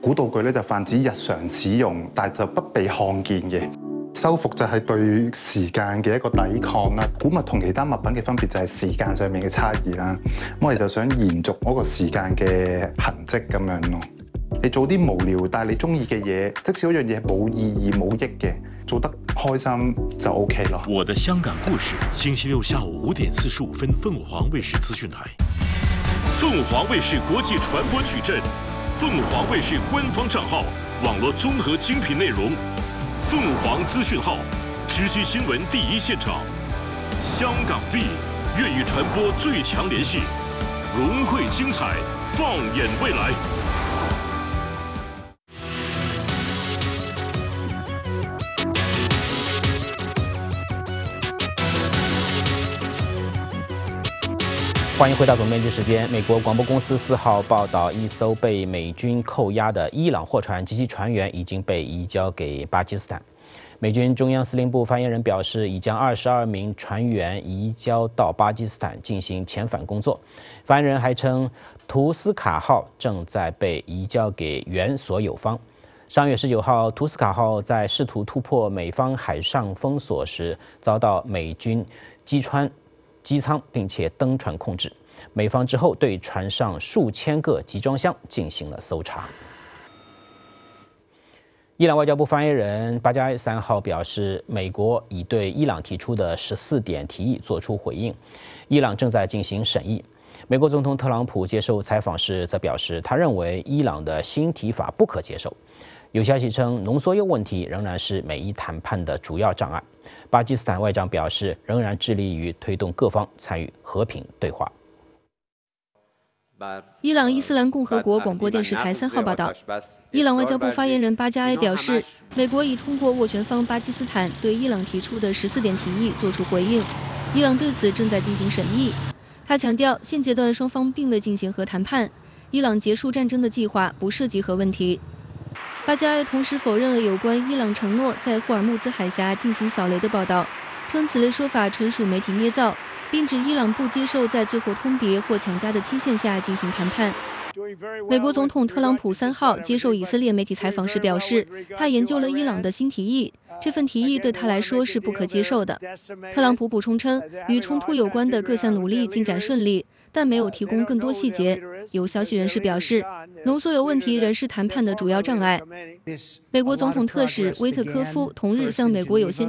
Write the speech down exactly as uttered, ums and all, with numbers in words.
古道具咧就泛指日常使用，但就不被看見嘅。修復就係對時間嘅一個抵抗啦。古物同其他物品嘅分別就係時間上面嘅差異啦。咁我哋就想延續嗰個時間嘅痕跡咁樣咯。你做啲無聊但係你中意嘅嘢，即使嗰樣嘢冇意義冇益嘅，做得開心就 OK 咯。 我的香港故事，星期六下午五點四十五分，鳳凰衛視資訊台。鳳凰衛視國際傳播矩陣，鳳凰衛視官方賬號，網絡綜合精品內容。鳳凰資訊號，直擊新聞第一現場。香港 V， 粵語傳播最強聯繫，融匯精彩，放眼未來。 欢迎回到总编辑时间。美国广播公司四号报道，一艘被美军扣押的伊朗货船及其船员已经被移交给巴基斯坦。美军中央司令部发言人表示，已将二十二名船员移交到巴基斯坦进行遣返工作。发言人还称，图斯卡号正在被移交给原所有方。上月十九号，图斯卡号在试图突破美方海上封锁时，遭到美军击穿机舱，并且登船控制。美方之后对船上数千个集装箱进行了搜查。伊朗外交部发言人巴加埃三号表示，美国已对伊朗提出的十四点提议作出回应，伊朗正在进行审议。美国总统特朗普接受采访时则表示，他认为伊朗的新提法不可接受。有消息称，浓缩铀问题仍然是美伊谈判的主要障碍。巴基斯坦外长表示，仍然致力于推动各方参与和平对话。 伊朗伊斯兰共和国广播电视台三号报道，伊朗外交部发言人巴加埃表示，美国已通过斡旋方巴基斯坦对伊朗提出的十四点提议作出回应，伊朗对此正在进行审议。他强调，现阶段双方并未进行核谈判，伊朗结束战争的计划不涉及核问题。巴加埃同时否认了有关伊朗承诺在霍尔木兹海峡进行扫雷的报道，称此类说法纯属媒体捏造，并指伊朗不接受在最后通牒或强加的期限下进行谈判。美国总统特朗普三号接受以色列媒体采访时表示，他研究了伊朗的新提议，这份提议对他来说是不可接受的。特朗普补充称，与冲突有关的各项努力进展顺利，但没有提供更多细节。有消息人士表示，浓缩铀问题仍是谈判的主要障碍。美国总统特使威特科夫同日向美国有线